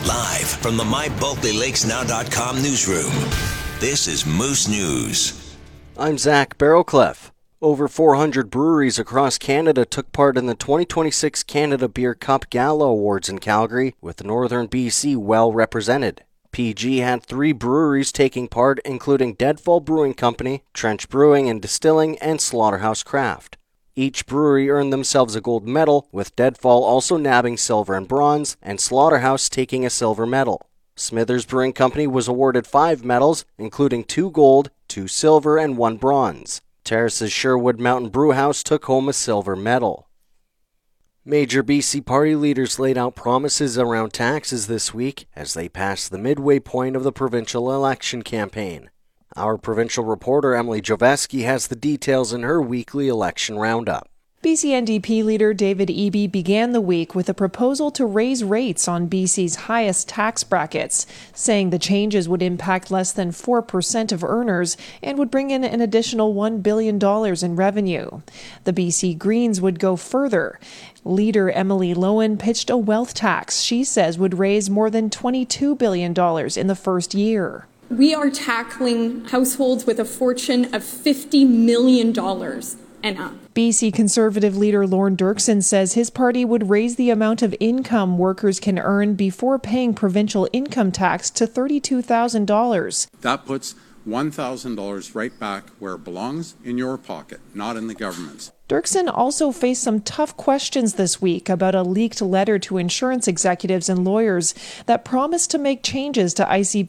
Live from the MyBulkleyLakesNow.com newsroom, this is Moose News. I'm Zach Barrowcliff. Over 400 breweries across Canada took part in the 2026 Canada Beer Cup Gala Awards in Calgary, with northern BC well represented. PG had 3 breweries taking part, including Deadfall Brewing Company, Trench Brewing and Distilling, and Slaughterhouse Craft. Each brewery earned themselves a gold medal, with Deadfall also nabbing silver and bronze, and Slaughterhouse taking a silver medal. Smithers Brewing Company was awarded 5 medals, including 2 gold, 2 silver, and 1 bronze. Terrace's Sherwood Mountain Brewhouse took home a silver medal. Major BC party leaders laid out promises around taxes this week as they passed the midway point of the provincial election campaign. Our provincial reporter Emily Joveski has the details in her weekly election roundup. BC NDP leader David Eby began the week with a proposal to raise rates on BC's highest tax brackets, saying the changes would impact less than 4% of earners and would bring in an additional $1 billion in revenue. The BC Greens would go further. Leader Emily Lowen pitched a wealth tax she says would raise more than $22 billion in the first year. We are tackling households with a fortune of $50 million and up. BC Conservative leader Lorne Dirksen says his party would raise the amount of income workers can earn before paying provincial income tax to $32,000. That puts $1,000 right back where it belongs, in your pocket, not in the government's. Dirksen also faced some tough questions this week about a leaked letter to insurance executives and lawyers that promised to make changes to ICP